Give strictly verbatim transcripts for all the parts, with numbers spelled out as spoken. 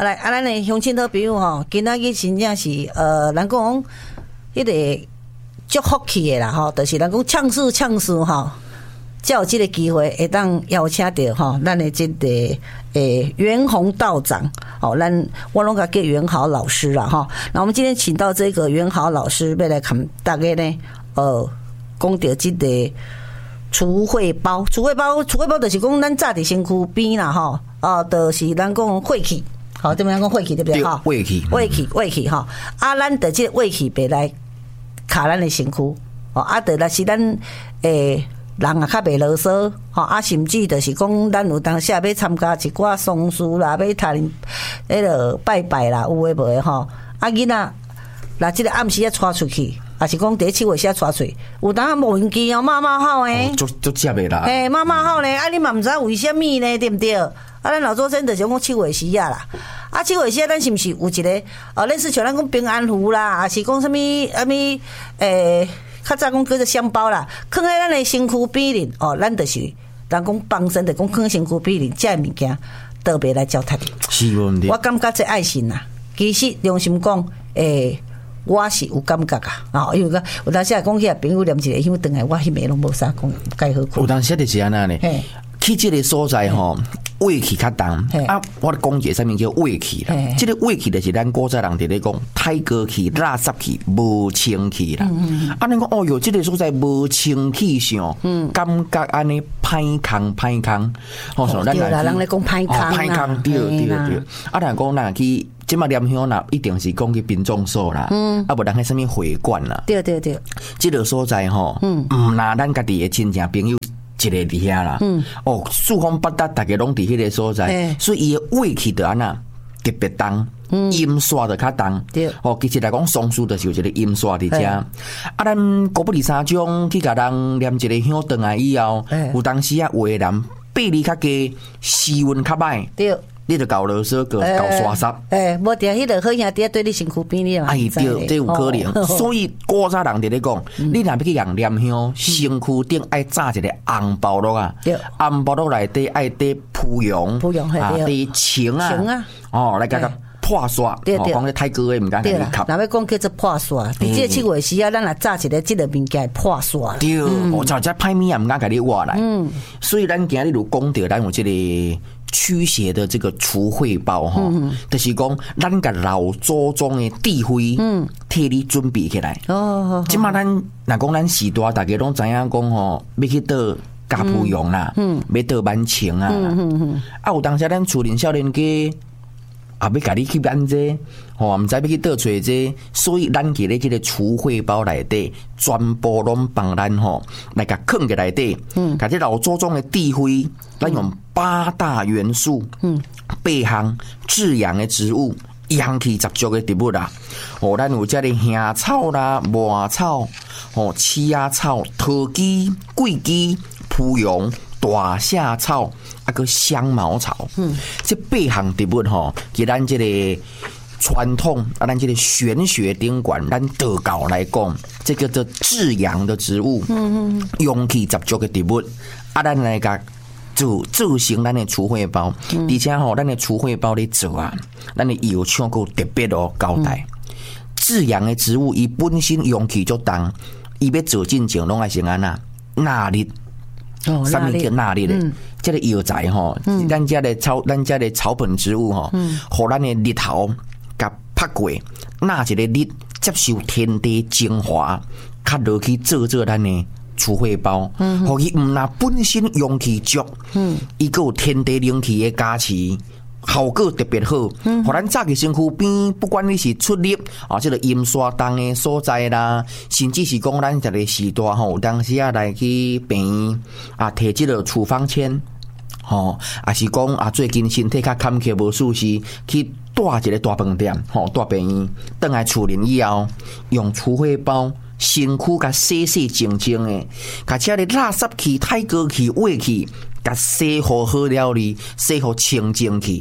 啊来，啊咱的乡亲好朋友吼，今仔日真正是呃，人讲迄个足福气的啦吼，就是人讲呛事呛事吼，才有即个机会会当邀请到吼，咱的即个诶袁宏道长哦，咱我拢甲叫袁豪老师啦吼。那我们今天请到这个袁豪老师，要来看大家呢，呃，讲到即个储汇包，储汇包，储汇包就是讲咱早伫身躯边啦吼，哦，就是咱讲晦气。好，这边讲晦气对不对？哈， 晦气， 晦气，晦气哈。啊，咱的这晦气别来卡咱的身躯，哦，啊，得来是咱诶人啊较袂啰嗦，吼啊，甚至就是讲咱有当时要参加一寡丧事啦，要谈迄个拜拜啦，有诶无诶吼。啊，囡仔那这个暗时啊带出去，也是讲第七月时带出去，有当无运气哦，妈妈好诶， 足足接诶啦。 诶，妈妈好呢，啊，你嘛毋知为虾米呢，对不对？啊，咱老祖先就是讲七月时啊啦，啊七月时啊，咱是毋是有一个呃类似像咱讲平安符啦，还是讲什么什么诶，较早讲叫做香包啦，放喺咱的身躯边哩，哦，咱就是人讲放生，就讲放身躯边哩，这物件特别来教他的。 是问题。 我感觉这爱心呐，其实良心讲，诶。我是有感觉啊，啊，因为个有当时啊讲起来朋友念一个香回来，我迄暝拢无啥讲介好看。 有当时就是安那呢，去这个所在吼，胃气较重啊。我讲一个啥物叫胃气啦？这个胃气就是咱古早人伫咧讲太过气、垃圾气、无清气啦。啊，恁讲哦哟，这个所在无清气上，感觉安尼歹空歹空。哦， 对啦，人咧讲歹空啊， 歹空对对对。啊，人讲咱去。即马念香啦，一定是讲去殡葬所啦，嗯，啊无人迄什么会馆啦， 对对对， 即个所在吼，嗯，唔拿咱家己的亲戚朋友一个伫遐啦，嗯，哦，四方八达，大家拢伫迄个所在，欸、所以伊的胃气就安那特别重，阴煞就较重，对，哦，其实来讲丧事就是有一个阴煞伫遮，欸、啊，咱国不离三种去甲人念一个香回来以后，欸、有当时啊，有的人背力较低，时运较歹，对。你就搞啰嗦，搞搞刷煞。诶， 无定迄个好兄弟对你身躯边哩嘛。 哎，对，这有可能。所以古早人伫咧讲，你若要去人念香，身躯顶爱炸一个红包落啊。红包落内底爱滴蒲蓉，蒲蓉啊，滴青啊，哦，来甲个破刷。对对，讲咧太高诶，毋敢甲你吸。 若要讲叫做破刷，伫这七月时啊，咱若炸一个即个物件破刷。 对，我就这歹物啊，毋敢甲你挖来。嗯，所以咱今日就讲到咱有即个。驱邪的这个除秽包哈，嗯、就是讲咱甲老祖宗的智慧，嗯，替你准备起来。哦，即马咱若讲咱时代，大家拢知影讲吼，要去倒加蒲蓉啦，嗯，要倒万青啊，嗯嗯嗯，啊有当时咱厝邻少年家也要甲你去办这，吼，毋知要去倒找这，所以咱伫咧即个除秽包内底，全部拢帮咱吼来甲藏起内底，嗯，甲这老祖宗的智慧，咱用八大元素，嗯，八项至阳的植物，阳气十足的植物啦，哦，咱有这个香草啦、麻草、哦、刺仔草、桃枝、桂枝、蒲蓉。大夏草啊个香茅草，嗯，这八项植物吼，给咱这个传统啊，咱这个玄学顶管，咱道教来讲，这个叫至阳的植物，嗯嗯，阳气十足的植物，啊，咱来个做做成咱的除秽包，嗯、而且吼，咱的除秽包咧做啊，咱的药厂够特别哦交代，至阳的植物伊本身阳气足重，伊要做进前拢爱先安那纳力。哦，什么叫纳力咧？嗯、这个药材吼，嗯、咱家的草，咱家的草本植物吼，嗯，互咱的日头甲拍过，纳一个力，接受天地精华，较落去做做咱的除秽包，嗯，互伊毋那本身阳气足，嗯，伊个有天地灵气的加持。效果特别好，嗯，互咱早起身躯边，不管你是出力啊，这个阴煞重的所在啦，甚至是讲咱这个时代吼，当时啊来去病院啊，摕这个处方签，吼，啊是讲啊最近身体较坎坷无舒适，去带一个大饭店，吼，带病院，倒来厝里以后，用除秽包。身躯甲洗洗净净的，甲遮个垃圾气、太过气、胃气，甲洗好好了哩，洗好清净气，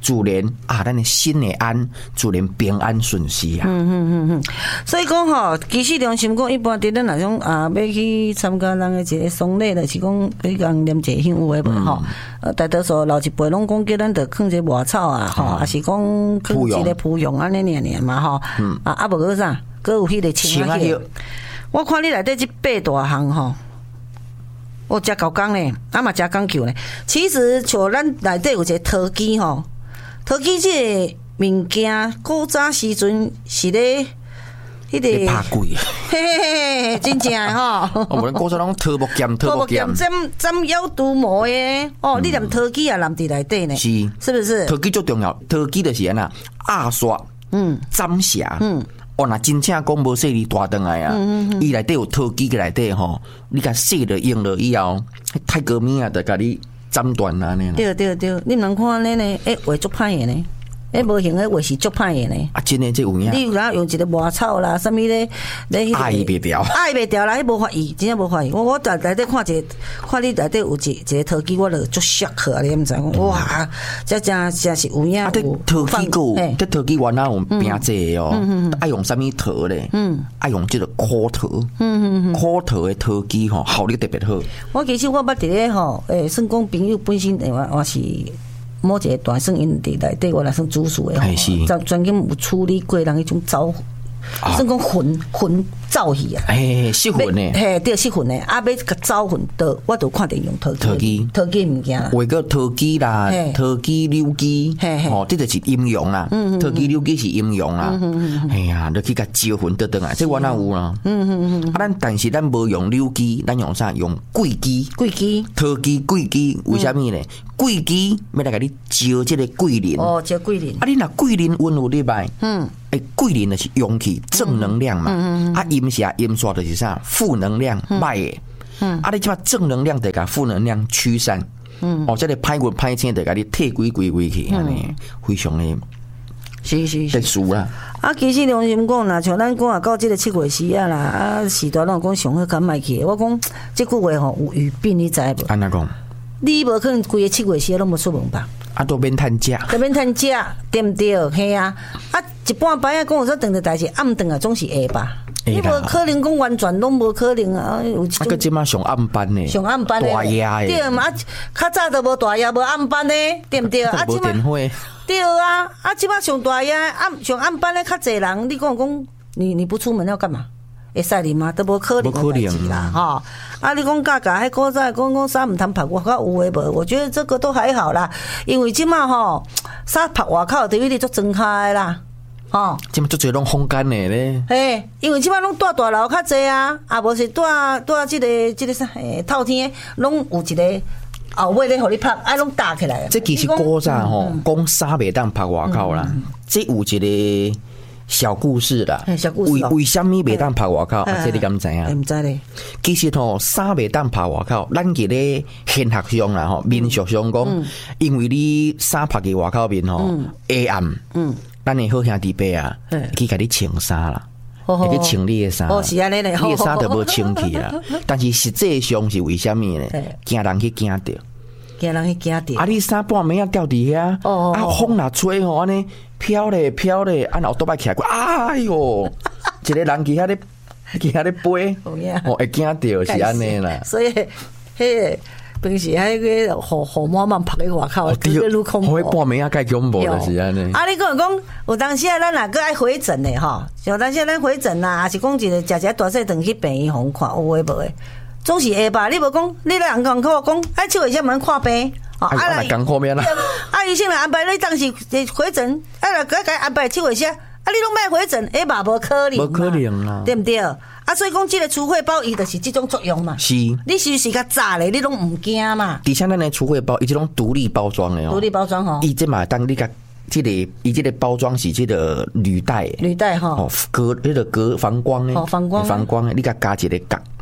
自然啊，咱的心会安，自然平安顺遂啊。 嗯嗯嗯嗯，所以讲吼，其实良心讲，一般伫咱那种啊，要去参加人的一个丧礼，就是讲比较念一个香有诶无吼。呃，大多数老一辈拢讲叫咱得放一个抹草啊，吼，还是讲放一个蒲蓉安尼尔尔嘛吼。啊啊，无个啥，佮有迄个青啊叶。我看你内底即八大项吼。我真够讲呢，啊嘛真讲究呢。其实像咱内底有一个陶机吼，陶机这个物件，古早时阵是咧迄个怕贵， 嘿嘿嘿，真正的吼。 我们古早拢桃木剑，桃木剑， 针针腰独磨的哦。你连陶机也揽伫内底呢， 是是不是？ 陶机最重要，陶机就是安那压刷，嗯，斩匣，嗯。哦，那真正讲无说你大转来啊！伊内底有陶机个内底吼，你甲洗了用了以后，太革命啊，就甲你斩断啊呢。 对对对，你毋通看安尼呢，诶，画足歹诶呢。诶，无型诶画是足歹诶呢。 啊，真诶这有影。 你有人用一个抹草啦，啥物咧？咧爱袂掉， 爱袂掉啦，迄无法意，真正无法意。我我在内底看一个，看你内底有一一个陶机，我就足shock去啊！你毋知讲，哇，这真真是有影。 啊，这陶机个，这陶机原来用拼这哦，爱用啥物陶咧？嗯，爱用这个枯陶，嗯嗯嗯，枯陶的陶机吼，效率特别好。 我其实我捌伫咧吼，诶，算讲朋友本身诶，我我是。某一个大算因伫内底，我来算主事的吼，专专门有处理过人迄种走，算讲魂魂走去啊， 哎，失魂的， 嘿，对，失魂的，啊，要甲走魂，都我都看见用陶陶机， 陶机物件啦， 画个陶机啦，陶机溜机，哦，这就是阴阳啦，陶机溜机是阴阳啦，哎呀，你去甲招魂得得来，这我哪有啦，嗯嗯嗯，啊，咱但是咱无用溜机，咱用啥？用贵机， 贵机， 陶机贵机，为虾米呢？贵机要来甲你招这个贵人哦，招贵人。 啊，你若贵人运有礼拜，嗯，诶，贵人就是阳气正能量嘛，嗯嗯啊，阴邪阴煞就是啥负能量歹的，嗯，啊，你即码正能量得甲负能量驱散，嗯，哦，这个歹运歹星得甲你退归归归去，安尼非常的， 是是特殊啦。 啊，其实良心讲啦，像咱讲啊，到即个七月时啊啦，啊时代拢讲上好敢卖去，我讲即句话吼有语病，你知无？ 安怎讲？ 你无可能规个七月时拢无出门吧？ 啊，都免趁食， 都免趁食，对毋对？嘿啊！啊，一半摆啊，讲有说长的代志，暗顿啊总是会吧？你无可能讲完全拢无可能啊！ 啊，个即马上暗班呢， 上暗班大夜的， 对嘛？较早都无大夜，无暗班呢，对毋对？ 啊，无电话， 对啊！啊，即马上大夜暗上暗班咧，较侪人，你讲讲，你你不出门要干嘛？会使哩吗？都无可能的代志啦，哈！啊，你讲价格迄古早讲讲衫毋通拍外口有诶无？我觉得这个都还好啦，因为即马吼衫拍外口等于你做睁开啦，吼！ 即马做侪拢风干诶咧， 嘿，因为即马拢住大楼较济啊，啊无是住住即个即个啥诶透天，拢有一个后尾咧互你拍，啊拢搭起来。 这其实古早吼讲衫袂当拍外口啦，这有一个。小故事啦， 小故事为为什么袂当拍外口？这你敢知影？ 唔知咧。 其实吼，衫袂当拍外口，咱伫咧现学上啦吼，民俗上讲，因为你衫拍伫外口面吼，黑暗，嗯，咱的好兄弟伯啊，去甲你穿衫啦，会去穿你的衫， 哦是安尼咧， 你的衫就无穿去啦。但是实际上是为什么呢？惊人去惊着。 惊人去惊着。 啊，你衫半暝啊掉伫遐，啊风若吹吼，安尼飘咧飘咧，啊后倒摆起来，哎哟，一个人伫遐咧，伫遐咧飞，哦会惊着是安尼啦。 所以，迄平时迄个好好慢慢拍喺外口，对，愈恐怖。 我半暝啊，介恐怖就是安尼。 啊，你讲讲，有当时啊，咱若个爱回诊咧吼，有当时咱回诊啦，还是讲一个食食大细顿去病院互看，有诶无诶？总是会吧？你无讲，你来人讲口讲，哎，七月先门看病， 啊，啊来讲后面啦。 啊，医生来安排你当时回诊，啊来个个安排七月先，啊你拢莫回诊，哎嘛无可能， 无可能啦， 对毋对？啊，所以讲这个除秽包伊就是这种作用嘛。 是， 你是是较早咧，你拢唔惊嘛？ 而且咱的除秽包，伊这种独立包装的哦， 独立包装吼， 伊这嘛当你甲。这个伊这个包装是这个铝袋， 铝袋哈， 哦隔那个隔防光的， 哦防光防光的，你甲加一个角，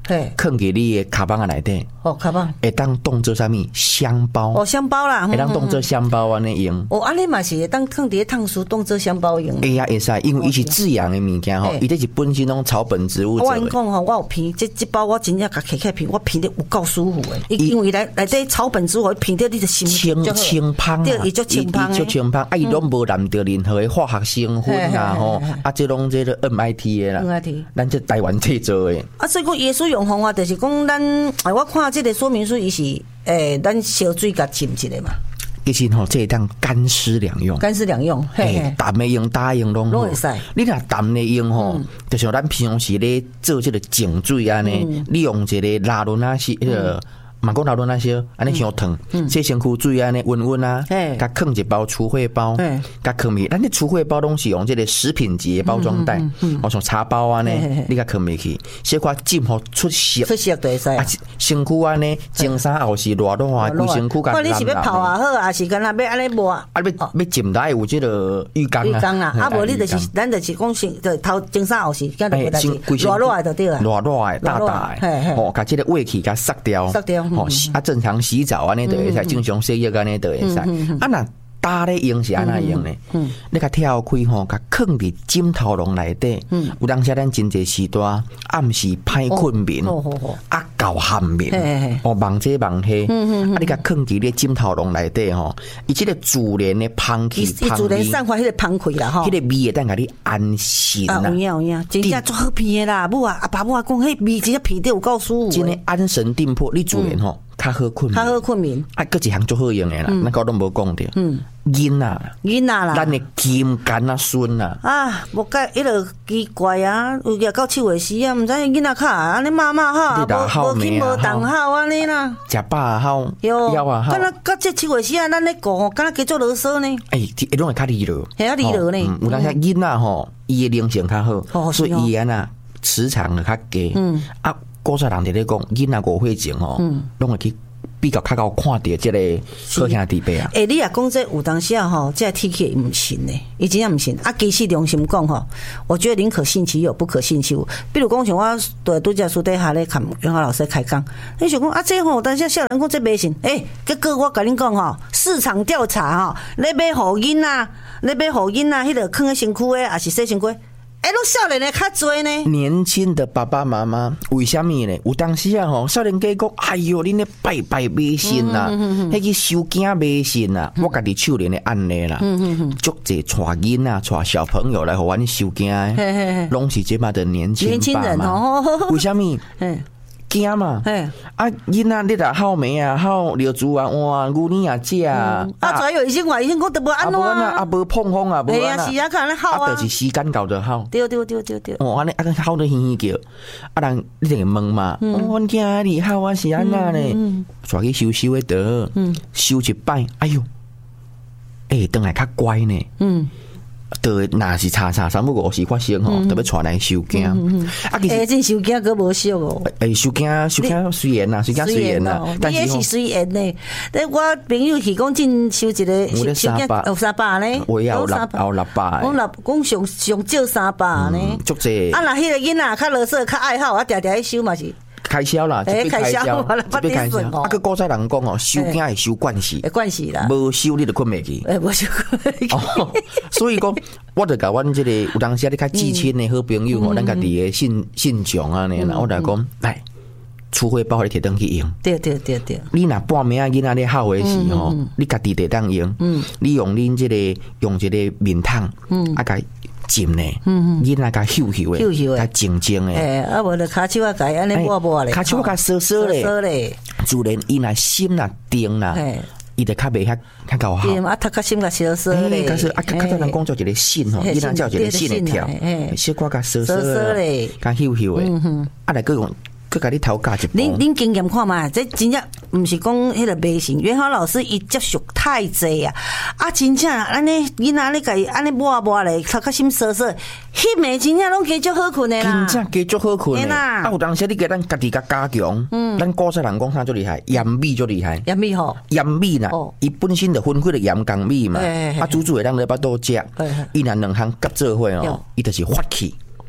放伫你的卡邦内底。 哦，卡邦会当当做啥物香包？ 哦，香包啦， 会当当做香包安尼用。 哦，安尼嘛是会当放伫烫书当做香包用。 哎呀，会使，因为伊是自然的物件吼，伊这是本身拢草本植物做的。 我跟你讲吼，我有片，这这包我真正甲摕起片，我片得有够舒服的。因为内内底草本植物片得你的心清清芳， 对，伊足清芳的， 足清芳。啊，伊拢无含着任何的化学成分啊吼，啊，这拢这个 M I T 的啦 ，M I T， 咱这台湾制作的。 啊，所以讲耶稣用方法就是讲咱，我看这个说明书伊是诶，咱烧水甲浸一下嘛。 其实吼，这当干湿两用， 干湿两用， 嘿，淡的用、打用拢拢会使。 你若淡的用吼，就像咱平常时咧做这个净水安尼，你用一个拉伦那些迄个。嘛讲老多那些，安尼伤烫，洗身躯水安尼温温啊，甲放一包除秽包，甲放咪，咱这除秽包拢是用这个食品级的包装袋，我像茶包安尼，你甲放咪去，小可浸好出色， 出色就会使。啊， 身躯安尼，蒸衫后是热热啊，规身躯甲蓝蓝。你是要泡也好，还是干那要安尼抹？ 啊，要要浸来有这个浴缸啊。 浴缸啊，啊无你就是咱就是讲先，就头蒸衫后是，干就代志，热热的就对啊。 热热的、大大的，哦，甲这个胃气甲杀掉， 杀掉， 哦。啊，正常洗澡安尼就会使，正常洗浴安尼就会使。啊，那打咧用是安那用咧？你甲跳开吼，甲放伫枕头笼内底。有当时咱真侪时段暗时歹困眠，啊够酣眠，哦梦这梦迄。啊，你甲放伫咧枕头笼内底吼，伊即个自然的香气， 伊自然散发迄个香气啦吼。 迄个味会当甲你安心啦。 啊，有影有影，真正足好闻的啦。母啊，阿爸母啊讲，迄味真正闻得有够舒服。 真诶安神定魄，你自然吼。较好困眠， 较好困眠。 啊，搁一项足好用诶啦，咱高都无讲着。嗯，囡仔， 囡仔啦， 咱诶金柑啊孙啊。 啊，无解，迄落奇怪啊，有夜到七月时啊，毋知囡仔较安尼骂骂好，无无去无动好安尼啦。 食饱好， 腰啊好。敢若到这七月时啊，咱咧顾，敢若加做啰嗦呢？ 诶，会拢会较利落， 系啊利落呢。 有当时囡仔吼，伊诶灵性较好，所以伊安那磁场就较低。嗯，啊。古早人伫咧讲，囡仔误会情吼，拢会去比较较够看到即个好兄弟辈啊。 诶，你也讲这有当时啊吼，这天气毋信呢，伊真正毋信。啊，其实良心讲吼，我觉得宁可信其有，不可信其无。比如讲像我对拄只书底下咧看袁华老师开讲，你想讲啊，这吼，但是少人讲这迷信。诶，结果我甲恁讲吼，市场调查吼，咧买互囡仔，咧买互囡仔，迄个囥喺身躯诶，还是洗身躯？哎，拢少年的较多呢。 年轻的爸爸妈妈为什么呢？有当时啊吼，少年家讲，哎哟，恁咧拜拜迷信呐，迄个收惊迷信呐，我家己手里的案例啦，足济带囡仔、带小朋友来互阮收惊诶，拢是即马的年轻年轻人哦。 为什么？惊嘛，啊，囡仔你若好糜啊，好尿珠啊，哇，牛奶啊食啊， 啊，再有医生话，医生讲都无安怎啊， 啊，无碰风啊，无安啊，是啊，看安尼好啊， 啊，就是时间到就好， 对对对对对， 哦，安尼啊，好得嘻嘻叫，啊，人你就问嘛，哦，阮囝你好啊，是安那呢？带去收收的得，收一摆，哎呦，诶，转来较乖呢，嗯。对，若是查查三不五时发生吼，特别带来收惊。 啊，其实真收惊，佫无俗哦。 诶，收惊，收惊虽然啦，收惊虽然啦， 但是是虽然呢。但我朋友是讲真收一个收惊有三百呢， 我要有六有六百。 讲六讲上上少三百呢。 足济。 啊，若迄个囡仔较乐色、较爱好，啊，定定去收嘛是。 开销啦， 诶，开销， 这边开销。啊，个古早人讲哦，收惊会收惯势， 惯势啦， 无收你就困袂去。 诶，无收困袂去。 所以讲，我就甲阮这个有当时啊，你较至亲的好朋友吼，咱家己的信信众啊，呢，我就讲来。除秽包你摕登去用， 对对对对。 你若半暝啊囡仔咧好诶时吼，你家己得当用。嗯，你用恁这个用这个面汤，嗯，啊，甲浸呢，嗯，囡仔甲嗅嗅诶，甲静静诶。 诶，啊，无就骹手啊，甲安尼抹抹咧， 骹手甲烧烧咧， 烧咧。 自然伊若心若定啦，伊就较袂遐较够好。 啊，头壳心甲烧烧咧。 可是啊，较早人讲做一个信吼，囡仔叫一个信会跳，小可甲烧烧咧，甲嗅嗅诶，啊，来个用。佮甲你头教一步。 恁恁经验看嘛，这真正毋是讲迄个迷信。元豪老师伊接触太济啊，啊真正安尼囡仔咧甲伊安尼抹抹咧，头壳心瑟瑟，迄暝真正拢加足好困的啦。 真正加足好困的。啊，有当时你甲咱家己甲加强，嗯，咱古早人讲啥最厉害？盐米最厉害。 盐米吼， 盐米啦，伊本身就分开了盐港米嘛，啊煮煮会当咧巴肚食，伊若两项夹做伙哦，伊就是发气。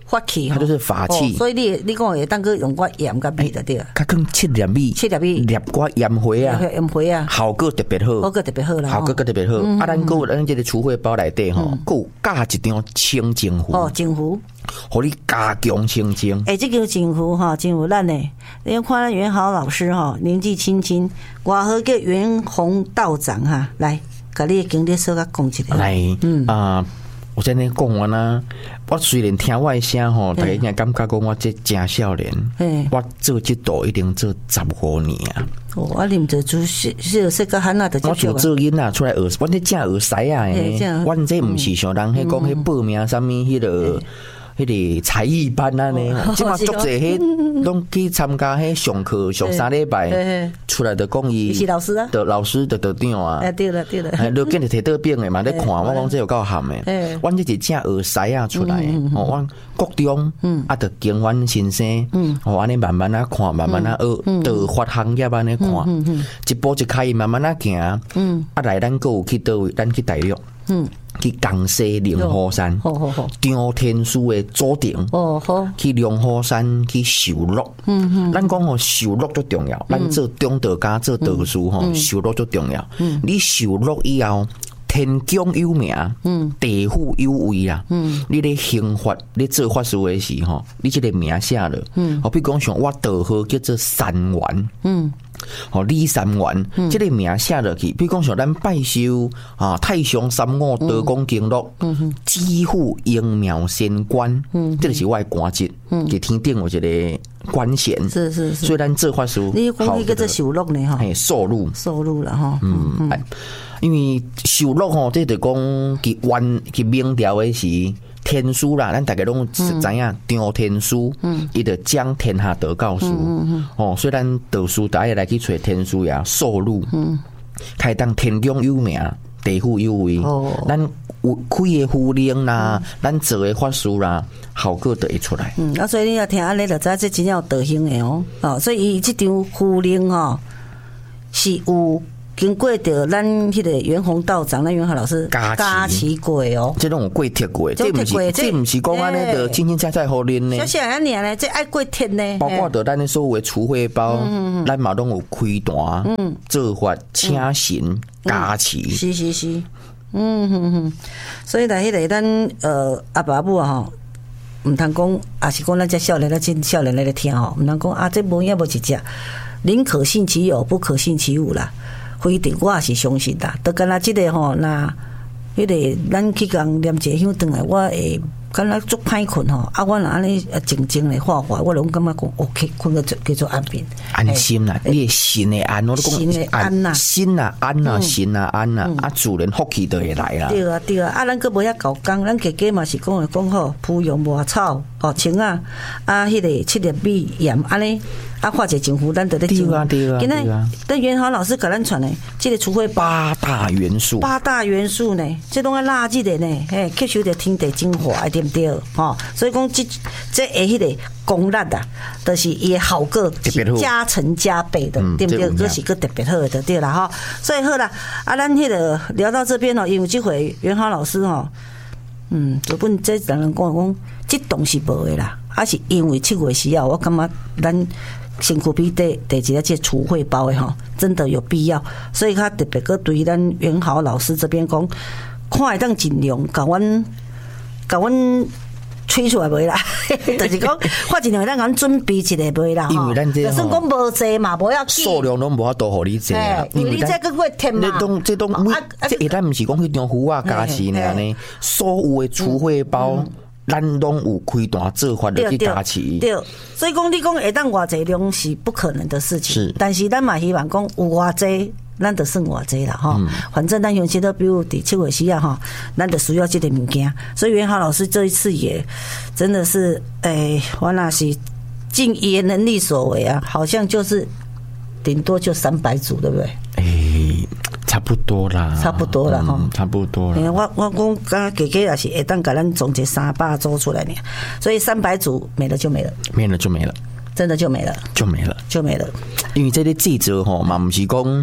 法器， 它就是法器。 哦、所以你你讲会当个用我盐甲米的对啊， 它更切粒米， 切粒米， 粒我盐花啊， 盐花啊， 效果特别好， 效果特别好啦， 效果特别好。嗯、啊，咱个咱这个除秽包内底吼，够加一张清净符， 哦，净符， 互你加强清净。 哎、欸，这个净符哈，净符咱呢，你看咱元豪老师哈，年纪轻轻，外号叫元宏道长哈，来，甲你的经历稍微讲一下。 来，嗯啊。呃我在那讲完啦，我虽然听我的声吼，大家应感觉讲我这真少年，我做这道一定做十五年啊。 哦，啊，你唔做做是是说个汉那的， 我做做囡仔出来学，我这正学师啊，我这唔是像人迄讲迄报名啥物迄个。迄个才艺班啊呢，即马足侪迄拢去参加迄上课上三礼拜，出来就讲伊是老师啊， 的老师的的长啊， 对了对了， 都见着摕倒饼的嘛，咧看我讲这有够含的，阮这是正学师啊出来，哦，阮国中啊，着经阮先生，哦，安尼慢慢啊看，慢慢啊学，道法行业安尼看，一步一开慢慢啊行，啊来咱个有去倒位，咱去大陆。嗯，去江西灵河山， 好好好， 张天师的祖庭， 哦好， 去灵河山去受禄，嗯嗯，咱讲吼受禄最重要，咱做中道家做道士吼，受禄最重要，嗯，你受禄以后，天降有名，嗯，地府有位啊，嗯，你咧刑法，你做法事的时候，你这个名写了，嗯，好比讲像我道号叫做三元，嗯。哦，李三元，嗯、这个名写落去，比如讲像咱拜寿啊，太上三五道光经录，知府应庙仙官，嗯，这就是我的官职，嗯，给天顶有一个官衔， 是是是， 所以咱做法事， 你讲一个这收入呢哈， 嘿，收入， 收入了哈， 嗯，嗯因为收入吼，这就讲佢原佢明朝的是。天书啦，咱大家拢知影，张天书，伊就将天下道教书，哦，所以咱道书大家来去找天书呀，受禄，开当天中有名，地府有位，咱有开的符令啦，咱做的法事啦，效果就会出来。 嗯，啊，所以你要听安尼，就知这真正有道行的哦，哦，所以伊这张符令哦是有。经过着咱迄个元宏道长、咱元豪老师加持过哦， 这种有过铁过，这不是这不是讲安尼的清清彩彩好啉呢。 小小安尼呢，这爱过铁呢。 包括着咱的所有的除秽包，咱嘛拢有开单、做法、请神、加持。 是是是，嗯哼哼。所以来迄个咱呃阿爸母啊吼，唔通讲，也是讲咱这少年咱真少年来咧听吼，唔通讲啊，这无影无一只，宁可信其有，不可信其无啦。不一定，我也是相信啦。就敢若即个吼，那迄个咱去共念一香转来，我会敢若足歹困吼。啊，我若安尼静静的画画，我拢感觉讲 OK， 困个叫做安眠， 安心啦。你心的安，我都讲心的安呐， 心啊安呐，心啊安呐，啊自然福气就会来啦。 对啊对啊，啊咱佫无遐搞工，咱家家嘛是讲诶讲好，铺用磨草哦，青啊啊，迄个七粒米盐安尼。啊，画一政府，咱得咧对啊对啊对啊！ 但元豪老师给咱传的，这个除非八大元素， 八大元素呢，这拢要垃圾的呢，嘿，吸收着天地精华，对不对？吼，所以讲这这下迄个功力啊，都是伊效果是加成加倍的，对不对？这是个特别好的，对啦哈。所以好啦，啊，咱迄个聊到这边哦，因为这回元豪老师哦，嗯，就本这人人讲讲，这东西无的啦，啊是因为七月时啊，我感觉咱。辛苦比第第一个这除秽包的哈，真的有必要，所以他特别个对咱元豪老师这边讲，看会当尽量甲阮甲阮吹出来袂啦，就是讲我尽量咱甲阮准备一下袂啦， 因为咱这算讲无济嘛，无要数量拢无法度互你济啊， 因为你这个会添嘛， 这种这种这一旦毋是讲迄张符啊加持呢呢，所有的除秽包。咱拢有开单做法的去加持， 对，所以讲你讲会当偌济量是不可能的事情， 是， 但是咱嘛希望讲有偌济，咱就算偌济啦哈。反正咱用这个，比如伫七月时啊哈，咱就需要这个物件。所以元豪老师这一次也真的是，哎，我那是尽也能力所为啊，好像就是顶多就三百组，对不对？ 哎。差不多啦， 差不多啦哈、嗯， 差不多啦。 我我讲刚姐姐也是会当给咱总结三百组出来呢，所以三百组没了就没了， 没了就没了， 真的就没了， 就没了， 就没了。 因为这个记者吼嘛，不是讲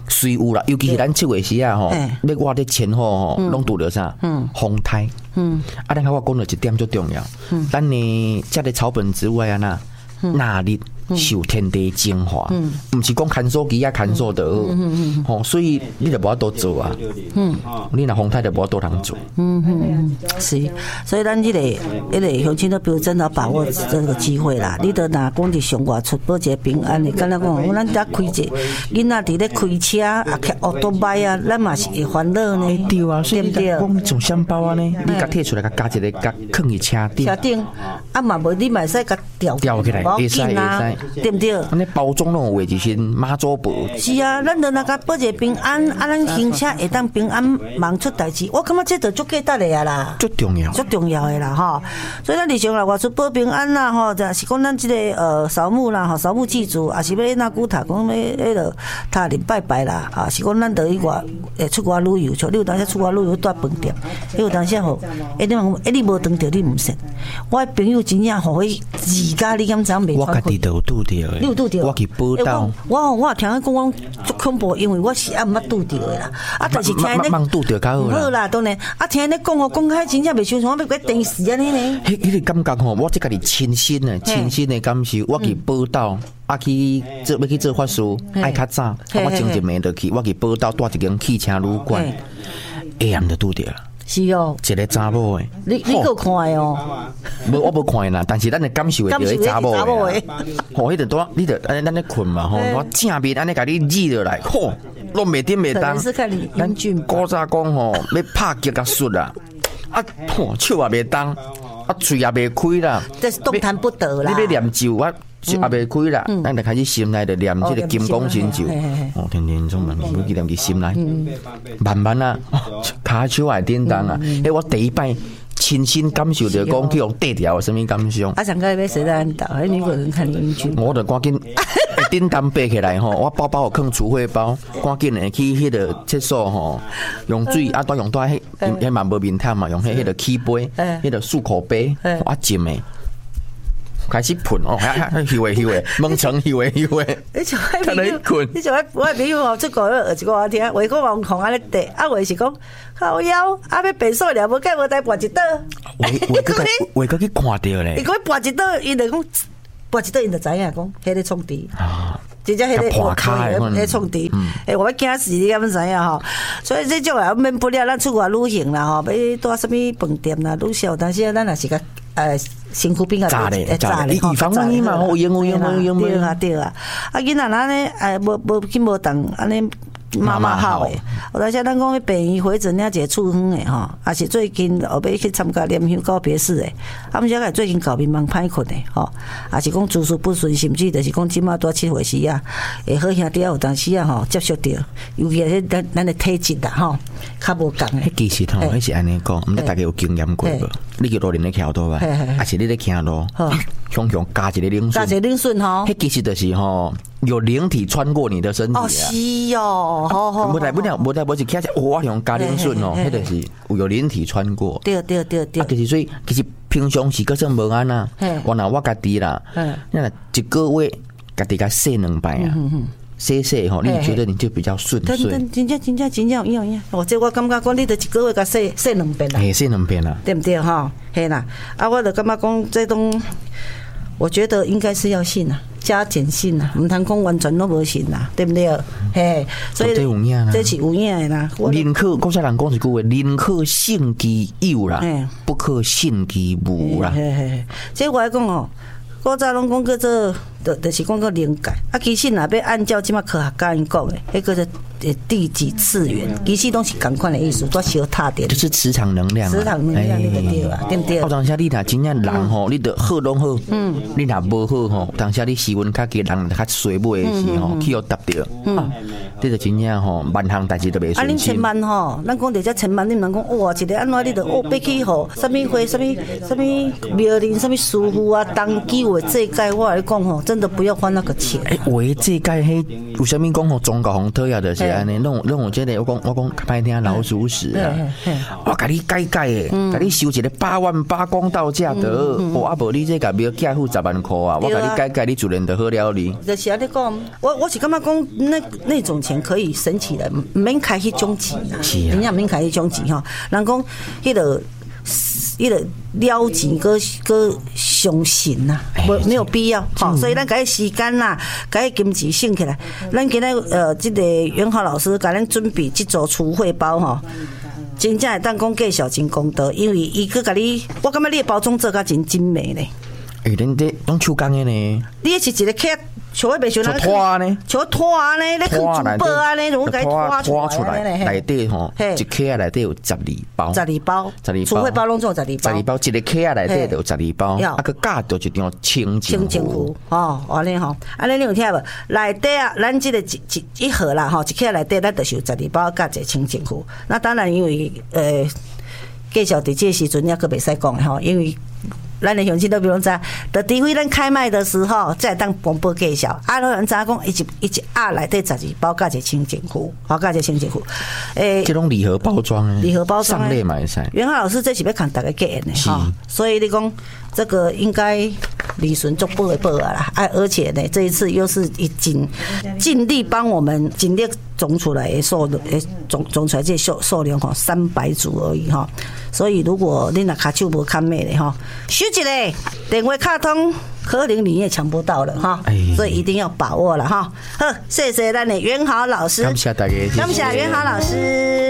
虽有啦，尤其是咱七月时啊吼，要我伫前后吼，拢拄着啥？风台。嗯，啊，咱较我讲到一点最重要。嗯，咱呢，这个草本植物啊，那纳日受天地精华，嗯，不是讲看手机啊看手的，嗯嗯嗯，吼，所以你就无法度做啊。嗯，你若风台就无法度通做。嗯嗯，是，所以咱这个、这个乡亲都比如真的把握这个机会啦。你都拿讲伫上外出保一个平安的，敢若讲咱在开一个囡仔伫咧开车啊，开奥多摆啊，咱嘛是会烦恼呢。 对啊，所以讲做香包啊呢，你甲摕出来，甲加一个，甲放伫车顶。 车顶，啊嘛无你嘛使甲吊吊起来，会使会使。 对不对？ 安尼包装拢有画一身妈祖婆。 是啊，咱就那个保一个平安，啊，咱行车会当平安，忙出代志。我感觉这就足价值的啊啦， 足重要， 足重要的啦吼。所以咱日常啦，外出保平安啦吼，就是讲咱这个呃扫墓啦吼，扫墓祭祖，也是要那古塔讲要迄个塔林拜拜啦，啊，是讲咱得去外诶出国旅游，像你有当时出国旅游住饭店，你有当时吼，诶你讲诶你无当着你唔信，我朋友真正互伊自家你敢知袂？ 我家己都有拄着。 你有拄着？ 我去报道。 我我听讲讲足恐怖，因为我是暗捌拄着的啦。啊，但是听咧， 茫拄着较好啦。 好啦，当然。啊，听咧讲哦，讲开真正袂像像要个电视安尼呢。 迄迄个感觉吼，我即家己亲身的、亲身的感受，我去报道，啊去做要去做法事，爱较早，我前一暝就去，我去报道住一间汽车旅馆，下暗就拄着啦。 是哦， 一个查某诶， 你你有看诶哦？ 无我无看啦，但是咱的感受会着迄查某诶。吼，迄个多，你着安尼咱咧困嘛吼，我正面安尼甲你挤落来，吼，拢袂顶袂当。 咱古早讲吼，要拍击甲摔啦，啊，吼手也袂动，啊嘴也袂开啦， 这是动弹不得啦。 你要念咒啊？也袂开啦，咱就开始心内就念这个金光神咒，哦，天天总念，每记念伫心内，慢慢啊，骹手也叮当啊，诶，我第一摆亲身感受着讲去用地条有啥物感想。 啊，上个要谁在安导？迄女个人看英剧， 我就赶紧叮当爬起来吼，我包包有放储会包，赶紧的去迄个厕所吼，用水啊，都用到迄迄嘛无面汤嘛，用迄迄个起杯，迄个漱口杯，啊浸的。开始喷哦，休诶休诶，蒙层休诶休诶， 你像迄朋友，你像我我朋友哦，出国了，一个我听，话讲网红安尼地，啊话是讲靠腰，啊要变瘦了，无计无带跋一倒， 话话个话个去看到咧， 伊讲跋一倒，伊就讲跋一倒，伊就知影讲，迄个创治啊，真正迄个破开，迄个创治，诶，我要惊死你，敢知影吼？所以这种啊，免不了咱出国旅行啦吼，要住什么饭店啦，旅小，但是咱也是个呃。身躯边啊， 炸咧，炸咧，以防万一嘛，有用有用有用对啊对啊，啊囡仔咱咧，哎，无无去无当安尼妈妈好诶，有当时咱讲去病院回诊了一个处方诶吼，也是最近后尾去参加念香告别式诶，啊，毋是最近搞面茫歹困诶吼，也是讲诸事不顺，甚至就是讲即马拄七岁时啊，诶好兄弟有当时啊吼接触到，尤其是咱咱诶体质啦吼，较无共诶。 其实吼，迄是安尼讲，毋知大家有经验过无？你叫路人咧徛倒吧，还是你咧行路，雄雄加一个冷加一个冷顺吼， 迄其实就是吼有灵体穿过你的身体啊。 哦，是哦，好好。 无代不了，无代不是徛只哇用加冷顺哦，迄就是有灵体穿过。 对对对对。 啊，其实所以其实平常时个算无安啊，我若我家己啦，那若一个月家己甲洗两摆啊。洗洗吼，你觉得你就比较顺遂。 真真真真真真有影影，我这我感觉讲，你得一个月甲洗洗两遍啦。 嘿，洗两遍啦， 对不对哈？嘿啦，啊，我就感觉讲这种，我觉得应该是要信啊，加减信啊，唔通讲完全都无信啦，对不对？嘿，所以这是有影的啦。 宁可古早人讲一句话，宁可信其有啦，不可信其无啦。 嘿嘿，这我来讲哦。古早拢讲叫做，就就是讲个灵界。啊，其实若要按照即马科学家因讲的，迄个是第几次元，其实拢是同款的意思，都小踏点。 就是磁场能量。 磁场能量那个对啊，对不对？ 哦，当下你若真正人吼，你得好拢好。嗯。你若无好吼，当下你时运较低，人较衰尾的时候，去互搭着。嗯。你就真正吼，万项代志都袂顺心。 啊，恁千万吼，咱讲着遮千万，你毋通讲哇，一个安怎你着哦，要去互什么会、什么什么庙林、什么师傅啊，当机。这一届我来讲吼，真真的不要花那个钱。 哎，喂，这届迄有啥物讲吼中国红特呀的是安尼，弄弄有这个我讲我讲歹听老鼠屎啊，我甲你改改诶，甲你收一个八万八公道价格，哦啊无你这个庙价付十万块啊，我甲你改改，你自然就好了哩。 就是安尼讲，我我是感觉讲那那种钱可以省起来，免开迄种钱啊，人家免开迄种钱吼，人讲迄个。伊个了钱个个伤心呐，没没有必要，好，所以咱改时间啦，改金钱省起来。咱今日呃，这个元豪老师给咱准备这组储汇包哈，真正会当讲介绍真公道，因为伊去甲你，我感觉你的包装做甲真精美咧。 哎，恁这拢手工的呢？ 你是一个客。像我袂像那拖呢， 像拖呢，咧放珠宝啊，咧，如果拖拖出来，内底吼，一克啊内底有十二包， 十二包， 十二包， 储汇包拢做十二包， 十二包，一个克啊内底就有十二包，啊个加着一张清净壶， 哦，安尼吼，安尼你有听无？内底啊，咱这个一一一盒啦，吼，一克内底咱就是有十二包加一个清净壶。那当然因为呃，介绍伫这时阵也个袂使讲吼，因为。咱的乡亲都比如知，就除非咱开卖的时候再当广播介绍。啊，有人知讲，一一一一盒内底十二包加一个清净壶，好加一个清净壶。 诶，这种礼盒包装诶， 礼盒包装上列买晒。 元豪老师这是要看大家给的哈，所以你讲这个应该理顺做报的报啊啦。啊，而且呢，这一次又是已经尽力帮我们尽力总出来的数诶总总出来这数数量哈三百组而已哈。所以如果你那卡手无看咩的哈，手一个电话卡通，可能你也抢不到了哈，所以一定要把握了哈。好，谢谢咱的元豪老师， 感谢大家， 感谢元豪老师。